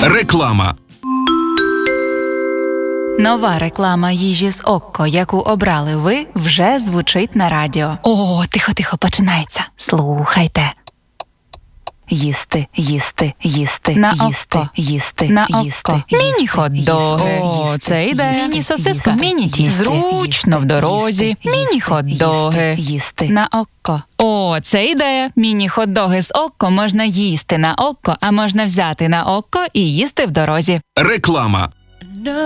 Реклама. Нова реклама їжі з Окко, яку обрали ви, вже звучить на радіо. О, тихо, починається. Слухайте. Їсти, їсти, їсти, на їсти, Окко. їсти, На їсти, Окко. їсти, Міні-хот-доги. їсти, Це йде. їсти, Міні-сосиска. їсти, Міні-тісто. Зручно в дорозі. їсти, Міні-хот-доги. їсти. На Окко. О, це ідея. Міні-хот-доги з Окко можна їсти на Окко, а можна взяти на Окко і їсти в дорозі. Реклама.